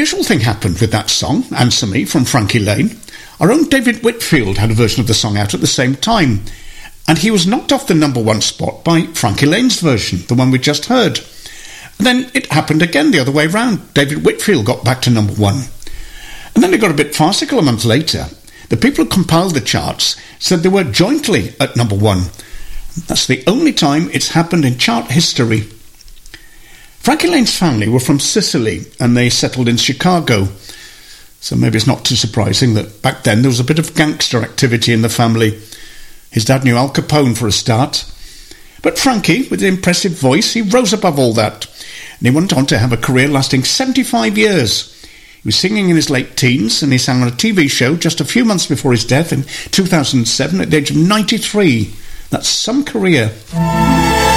unusual thing happened with that song, Answer Me, from Frankie Lane. Our own David Whitfield had a version of the song out at the same time, and he was knocked off the number one spot by Frankie Lane's version, the one we just heard. And then it happened again the other way round. David Whitfield got back to number one. And then it got a bit farcical a month later. The people who compiled the charts said they were jointly at number one. That's the only time it's happened in chart history. Frankie Lane's family were from Sicily, and they settled in Chicago. So maybe it's not too surprising that back then there was a bit of gangster activity in the family. His dad knew Al Capone for a start. But Frankie, with an impressive voice, he rose above all that. And he went on to have a career lasting 75 years. He was singing in his late teens, and he sang on a TV show just a few months before his death in 2007 at the age of 93. That's some career.